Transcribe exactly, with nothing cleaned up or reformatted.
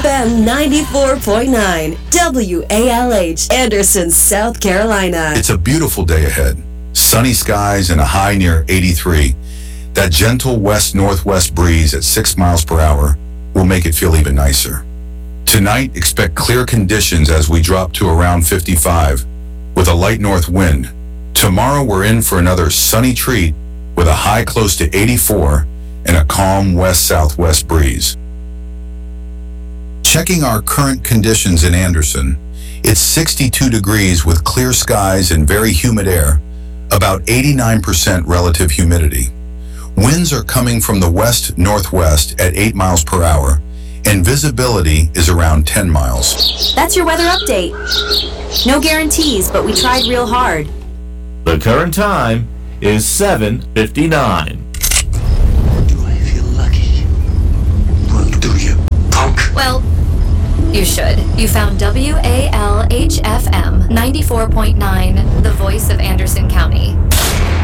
M ninety-four point nine, W A L H, Anderson, South Carolina. It's a beautiful day ahead. Sunny skies and a high near eighty-three. That gentle west-northwest breeze at six miles per hour will make it feel even nicer. Tonight, expect clear conditions as we drop to around fifty-five with a light north wind. Tomorrow, we're in for another sunny treat with a high close to eighty-four and a calm west-southwest breeze. Checking our current conditions in Anderson, it's sixty-two degrees with clear skies and very humid air, about eighty-nine percent relative humidity. Winds are coming from the west-northwest at eight miles per hour, and visibility is around ten miles. That's your weather update. No guarantees, but we tried real hard. The current time is seven fifty-nine. Do I feel lucky? Well, do you, punk? Well, you should. You found W A L H F M ninety-four point nine, the voice of Anderson County.